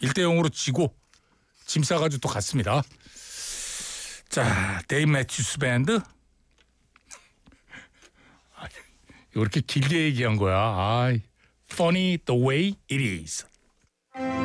1대0으로 지고 짐 싸가지고 또 갔습니다. 자, 데이브 매튜스 밴드. 이렇게 길게 얘기한 거야. Funny the way it is.